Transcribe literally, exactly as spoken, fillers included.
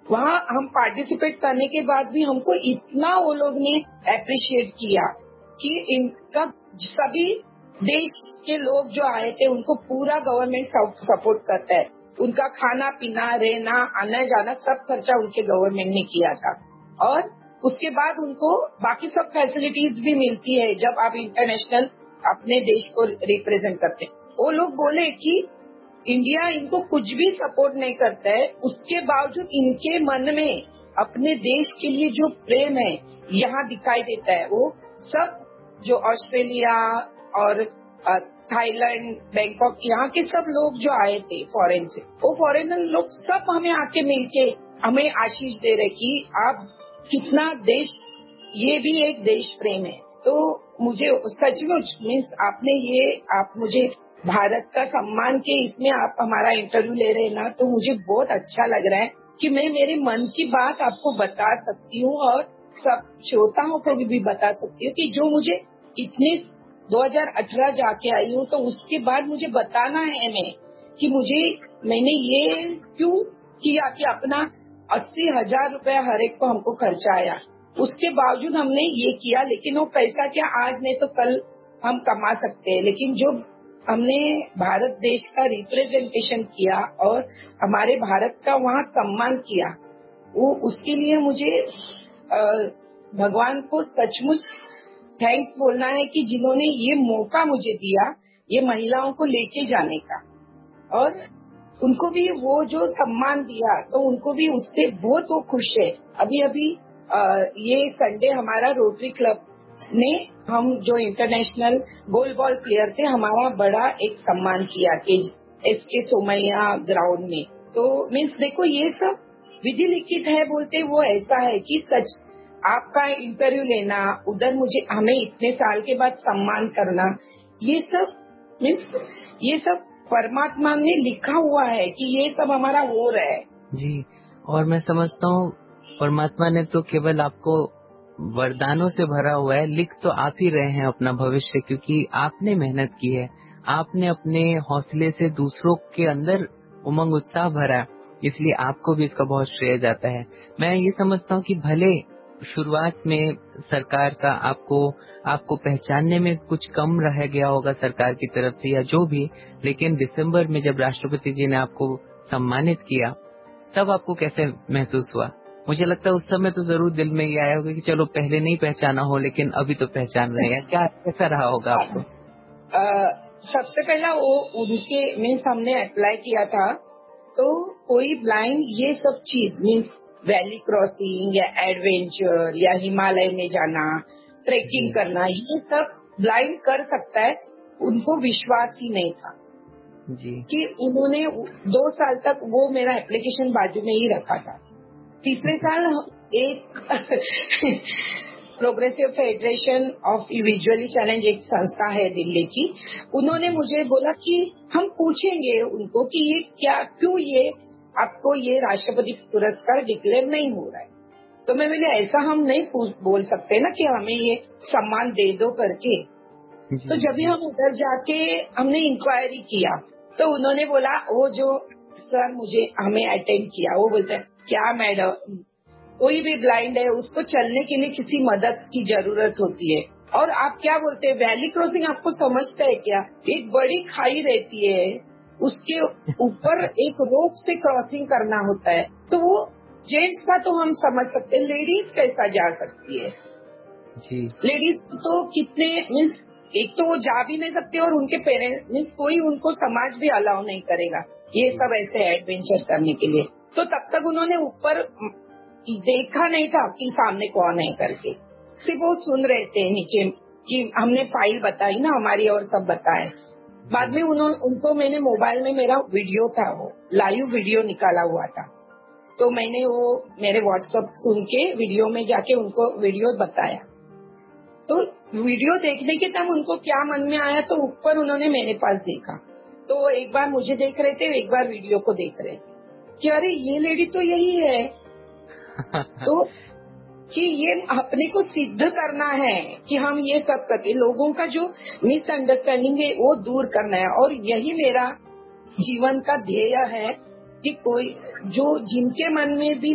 वहाँ हम पार्टिसिपेट करने के बाद भी हमको इतना वो लोग ने अप्रिशिएट किया कि इनका सभी देश के लोग जो आए थे उनको पूरा गवर्नमेंट सपोर्ट करता है। उनका खाना पीना रहना आना जाना सब खर्चा उनके गवर्नमेंट ने किया था और उसके बाद उनको बाकी सब फैसिलिटीज भी मिलती है जब आप इंटरनेशनल अपने देश को रिप्रेजेंट करते हैं। वो लोग बोले कि इंडिया इनको कुछ भी सपोर्ट नहीं करता है, उसके बावजूद इनके मन में अपने देश के लिए जो प्रेम है यहाँ दिखाई देता है। वो सब जो ऑस्ट्रेलिया और थाईलैंड, बैंकॉक, यहाँ के सब लोग जो आए थे फॉरेन से, वो फॉरेनर लोग सब हमें आके मिलके हमें आशीष दे रहे कि आप कितना देश, ये भी एक देश प्रेम है। तो मुझे सचमुच मीन्स आपने ये आप मुझे भारत का सम्मान के इसमें आप हमारा इंटरव्यू ले रहे हैं ना, तो मुझे बहुत अच्छा लग रहा है कि मैं मेरे मन की बात आपको बता सकती हूँ और सब श्रोताओं को भी बता सकती हूँ कि जो मुझे इतने दो हज़ार अठारह जाके आई हूँ, तो उसके बाद मुझे बताना है मैं कि मुझे मैंने ये क्यों किया कि अपना अस्सी हजार रुपया हर एक को हमको खर्चा आया, उसके बावजूद हमने ये किया। लेकिन वो पैसा क्या आज नहीं तो कल हम कमा सकते हैं, लेकिन जो हमने भारत देश का रिप्रेजेंटेशन किया और हमारे भारत का वहाँ सम्मान किया, वो उसके लिए मुझे आ, भगवान को सचमुच थैंक्स बोलना है कि जिन्होंने ये मौका मुझे दिया ये महिलाओं को लेके जाने का, और उनको भी वो जो सम्मान दिया तो उनको भी उससे बहुत वो खुश है। अभी अभी आ, ये संडे हमारा रोटरी क्लब ने हम जो इंटरनेशनल गोल बॉल प्लेयर थे हमारा बड़ा एक सम्मान किया कि एस के सोमैया ग्राउंड में। तो मीन्स देखो ये सब विधि लिखित है, बोलते वो ऐसा है कि सच आपका इंटरव्यू लेना, उधर मुझे हमें इतने साल के बाद सम्मान करना, ये सब मीन्स ये सब परमात्मा ने लिखा हुआ है कि ये सब हमारा हो रहा है जी। और मैं समझता हूँ परमात्मा ने तो केवल आपको वरदानों से भरा हुआ है, लिख तो आप ही रहे हैं अपना भविष्य, क्योंकि आपने मेहनत की है, आपने अपने हौसले से दूसरों के अंदर उमंग उत्साह भरा, इसलिए आपको भी इसका बहुत श्रेय जाता है। मैं ये समझता हूँ कि भले शुरुआत में सरकार का आपको आपको पहचानने में कुछ कम रह गया होगा सरकार की तरफ से या जो भी, लेकिन दिसंबर में जब राष्ट्रपति जी ने आपको सम्मानित किया तब आपको कैसे महसूस हुआ? मुझे लगता है उस समय तो जरूर दिल में ये आया होगा कि चलो पहले नहीं पहचाना हो लेकिन अभी तो पहचान रहे हैं। क्या कैसा रहा होगा आपको? आ, सबसे पहला वो उनके मीन्स हमने अप्लाई किया था तो कोई ब्लाइंड ये सब चीज मीन्स वैली क्रॉसिंग या एडवेंचर या हिमालय में जाना, ट्रेकिंग करना, ये सब ब्लाइंड कर सकता है, उनको विश्वास ही नहीं था जी। कि उन्होंने दो साल तक वो मेरा एप्लीकेशन बाजू में ही रखा था। तीसरे साल एक progressive federation of visually challenge एक संस्था है दिल्ली की, उन्होंने मुझे बोला कि हम पूछेंगे उनको कि ये क्या क्यों ये आपको ये राष्ट्रपति पुरस्कार डिक्लेयर नहीं हो रहा है। तो मैं बोले ऐसा हम नहीं बोल सकते ना कि हमें ये सम्मान दे दो करके। तो जब भी हम उधर जाके हमने इंक्वायरी किया तो उन्होंने बोला, वो जो सर मुझे हमें अटेंड किया वो बोलते हैं क्या मैडम, कोई भी ब्लाइंड है उसको चलने के लिए किसी मदद की जरूरत होती है, और आप क्या बोलते हैं वैली क्रॉसिंग आपको समझता है क्या, एक बड़ी खाई रहती है उसके ऊपर एक रोप से क्रॉसिंग करना होता है, तो वो जेंट्स का तो हम समझ सकते हैं, लेडीज कैसा जा सकती है जी। लेडीज तो कितने मीन्स एक तो वो जा भी नहीं सकते और उनके पेरेंट्स मीन्स कोई उनको समाज भी अलाउ नहीं करेगा ये सब ऐसे एडवेंचर करने के लिए। तो तब तक उन्होंने ऊपर देखा नहीं था कि सामने कौन है करके, सिर्फ वो सुन रहे थे नीचे कि हमने फाइल बताई ना हमारी और सब बताए। बाद में उन्होंने उनको मैंने मोबाइल में मेरा वीडियो था, वो लाइव वीडियो निकाला हुआ था, तो मैंने वो मेरे व्हाट्सएप सुन के वीडियो में जाके उनको वीडियो बताया। तो वीडियो देखने के टाइम उनको क्या मन में आया, तो ऊपर उन्होंने मेरे पास देखा, तो एक बार मुझे देख रहे थे एक बार वीडियो को देख रहे थे कि अरे ये लेडी तो यही है। तो कि ये अपने को सिद्ध करना है कि हम ये सब करके लोगों का जो मिसअंडरस्टैंडिंग है वो दूर करना है, और यही मेरा जीवन का ध्येय है कि कोई जो जिनके मन में भी